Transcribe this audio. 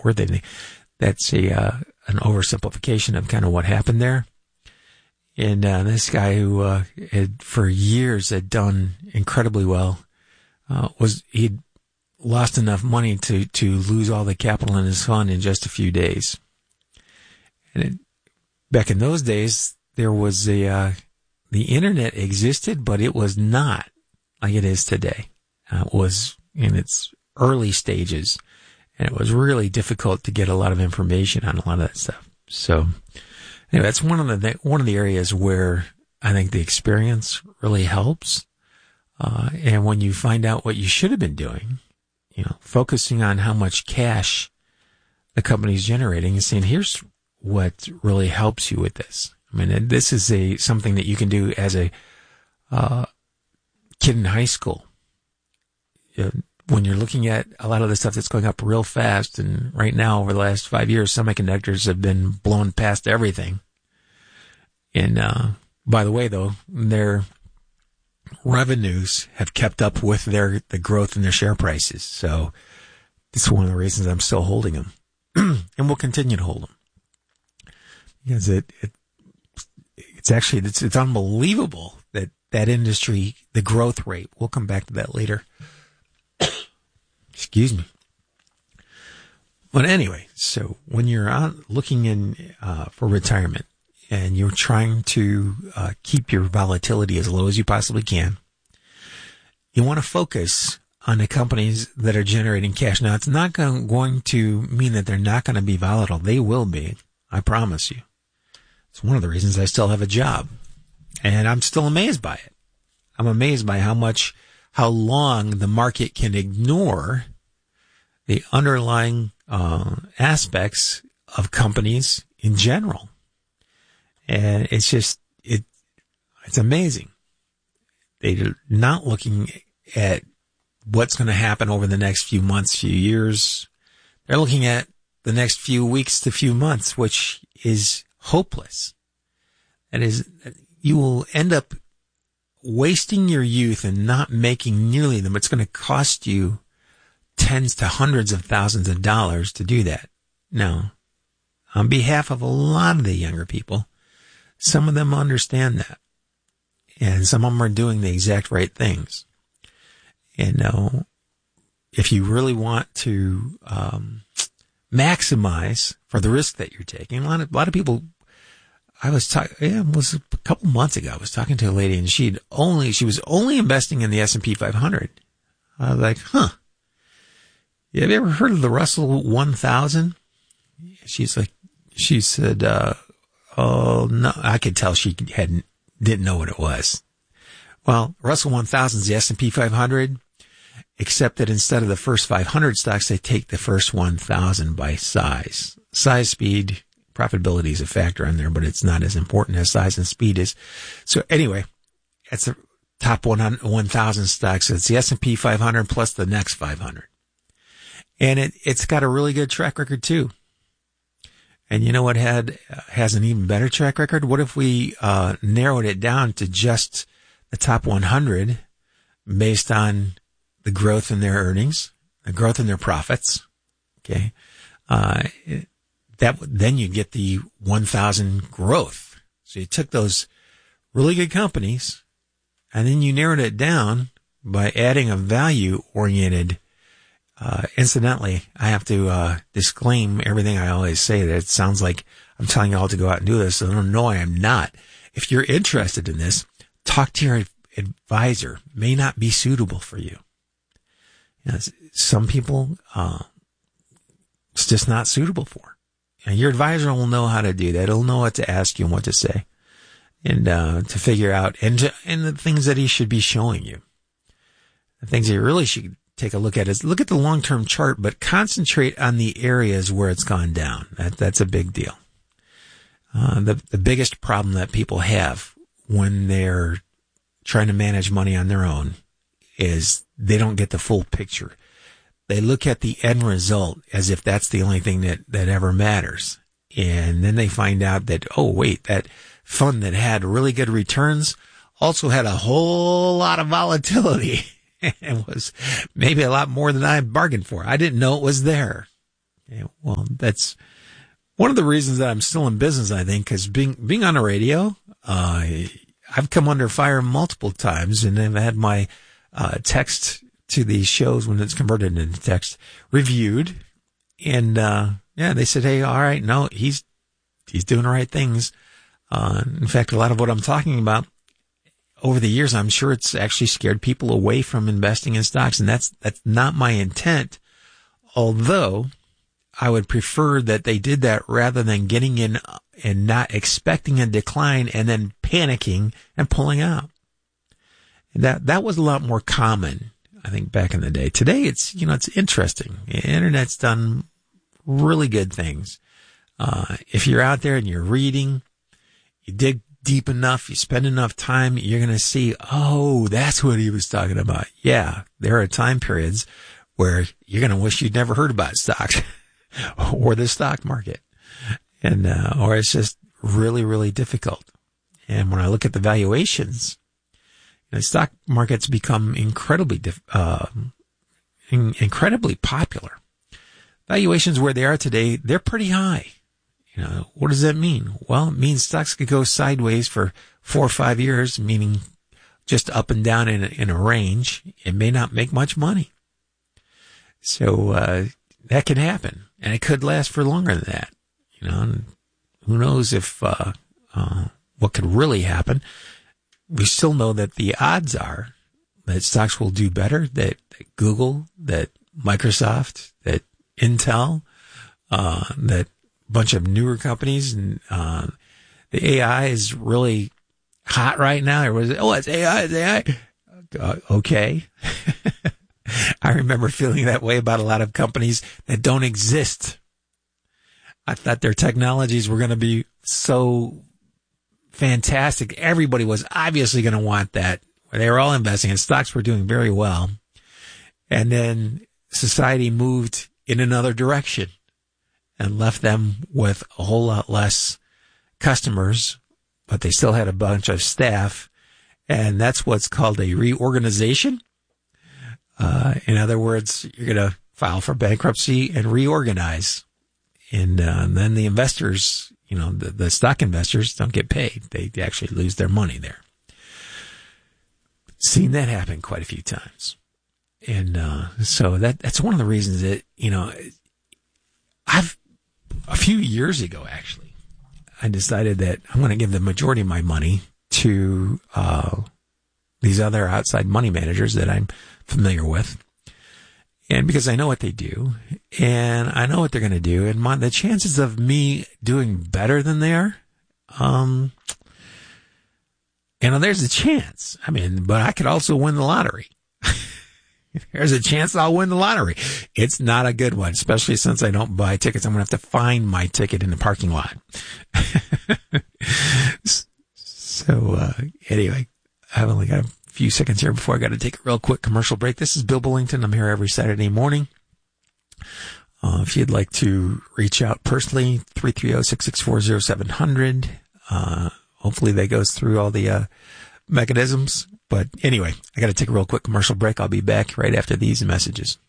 word they think. That's an oversimplification of kind of what happened there. And this guy who had for years had done incredibly well he'd lost enough money to lose all the capital in his fund in just a few days. And back in those days, there was the internet existed, but it was not like it is today. It was in its early stages, and it was really difficult to get a lot of information on a lot of that stuff. So anyway, that's one of the areas where I think the experience really helps. And when you find out what you should have been doing, focusing on how much cash the company's generating and saying, here's what really helps you with this. I mean, this is something that you can do as a kid in high school. When you're looking at a lot of the stuff that's going up real fast, and right now over the last 5 years, semiconductors have been blown past everything. And by the way, though, their revenues have kept up with the growth in their share prices. So it's one of the reasons I'm still holding them, and we'll continue to hold them, because it's unbelievable that industry, the growth rate. We'll come back to that later. Excuse me. But anyway, so when you're out looking in for retirement, and you're trying to keep your volatility as low as you possibly can, you want to focus on the companies that are generating cash. Now, it's not going to mean that they're not going to be volatile. They will be. I promise you. It's one of the reasons I still have a job. And I'm still amazed by it. I'm amazed by how long the market can ignore the underlying aspects of companies in general. And it's just, it's amazing. They're not looking at what's going to happen over the next few months, few years. They're looking at the next few weeks to few months, which is hopeless. That is, you will end up wasting your youth and not making nearly them. It's going to cost you tens to hundreds of thousands of dollars to do that. Now, on behalf of a lot of the younger people, some of them understand that, and some of them are doing the exact right things. And if you really want to maximize for the risk that you're taking, a lot of people. It was a couple months ago. I was talking to a lady, and she was only investing in the S&P 500. I was like, huh? Have you ever heard of the Russell 1000? She said, oh no, I could tell she didn't know what it was. Well, Russell 1000 is the S&P 500, except that instead of the first 500 stocks, they take the first 1,000 by size. Size, speed, profitability is a factor in there, but it's not as important as size and speed is. So anyway, it's the top 1,000 stocks. It's the S&P 500 plus the next 500. And it's got a really good track record too. And you know what has an even better track record? What if we narrowed it down to just the top 100 based on the growth in their earnings, the growth in their profits? Okay. Then you get the 1,000 growth. So you took those really good companies, and then you narrowed it down by adding a value-oriented. Incidentally, I have to disclaim everything I always say, that it sounds like I'm telling you all to go out and do this. So no, I am not. If you're interested in this, talk to your advisor. May not be suitable for you. Some people it's just not suitable for. And your advisor will know how to do that. He'll know what to ask you and what to say, and to figure out, and the things that he should be showing you. The things that you really should take a look at is look at the long-term chart, but concentrate on the areas where it's gone down. That's a big deal. The biggest problem that people have when they're trying to manage money on their own is they don't get the full picture. They look at the end result as if that's the only thing that ever matters. And then they find out that, oh, wait, that fund that had really good returns also had a whole lot of volatility and was maybe a lot more than I bargained for. I didn't know it was there. Yeah, well, that's one of the reasons that I'm still in business, I think, because being on the radio, I've come under fire multiple times, and I've had my text to these shows when it's converted into text reviewed, and they said, hey, all right, no, he's doing the right things. In fact, a lot of what I'm talking about over the years, I'm sure it's actually scared people away from investing in stocks, and that's not my intent. Although I would prefer that they did that rather than getting in and not expecting a decline and then panicking and pulling out. And that was a lot more common, I think, back in the day. Today, it's interesting. The internet's done really good things. If you're out there and you're reading, you dig deep enough, you spend enough time, you're going to see, oh, that's what he was talking about. Yeah, there are time periods where you're going to wish you'd never heard about stocks or the stock market. And, or it's just really, really difficult. And when I look at the valuations, stock markets become incredibly popular. Valuations where they are today, they're pretty high. What does that mean? Well, it means stocks could go sideways for 4 or 5 years, meaning just up and down in a range. It may not make much money. So, that can happen, and it could last for longer than that. And who knows if, what could really happen. We still know that the odds are that stocks will do better, that Google, that Microsoft, that Intel, that bunch of newer companies, and the AI is really hot right now. It's AI. Okay. I remember feeling that way about a lot of companies that don't exist. I thought their technologies were going to be so fantastic. Everybody was obviously going to want that. They were all investing, and stocks were doing very well. And then society moved in another direction and left them with a whole lot less customers, but they still had a bunch of staff. And that's what's called a reorganization. In other words, you're going to file for bankruptcy and reorganize. And then the investors, the stock investors don't get paid. They actually lose their money there. Seen that happen quite a few times. And so that's one of the reasons that, a few years ago, actually, I decided that I'm going to give the majority of my money to these other outside money managers that I'm familiar with. And because I know what they do, and I know what they're going to do, and the chances of me doing better than they are, there's a chance. But I could also win the lottery. There's a chance I'll win the lottery. It's not a good one, especially since I don't buy tickets. I'm going to have to find my ticket in the parking lot. So, anyway, I've only got a few seconds here before I got to take a real quick commercial break. This is Bill Bullington. I'm here every Saturday morning. If you'd like to reach out personally, 330-664-0700. Hopefully that goes through all the mechanisms. But anyway, I got to take a real quick commercial break. I'll be back right after these messages.